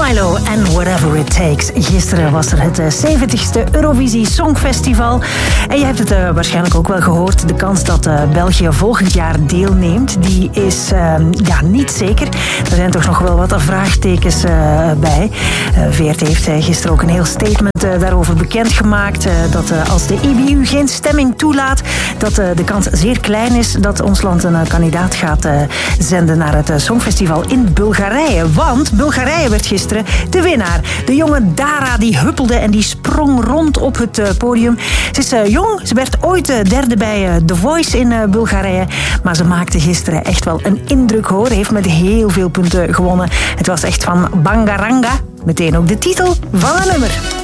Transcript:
Milo en Whatever It Takes. Gisteren was er het 70ste Eurovisie Songfestival. En je hebt het waarschijnlijk ook wel gehoord. De kans dat België volgend jaar deelneemt, die is niet zeker. Er zijn toch nog wel wat vraagtekens bij. VRT heeft gisteren ook een heel statement daarover bekendgemaakt. Dat als de IBU geen stemming toelaat, dat de kans zeer klein is dat ons land een kandidaat gaat zenden naar het Songfestival in Bulgarije. Want Bulgarije werd gisteren de winnaar. De jonge Dara die huppelde en die sprong rond op het podium. Ze is jong, ze werd ooit derde bij The Voice in Bulgarije. Maar ze maakte gisteren echt wel een indruk hoor. Heeft met heel veel punten gewonnen. Het was echt van Bangaranga. Meteen ook de titel van een nummer.